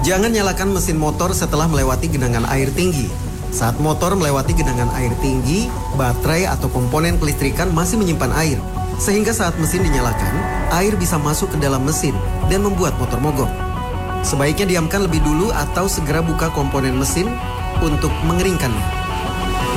Jangan nyalakan mesin motor setelah melewati genangan air tinggi. Saat motor melewati genangan air tinggi, baterai atau komponen kelistrikan masih menyimpan air. Sehingga saat mesin dinyalakan, air bisa masuk ke dalam mesin dan membuat motor mogok. Sebaiknya diamkan lebih dulu atau segera buka komponen mesin untuk mengeringkannya.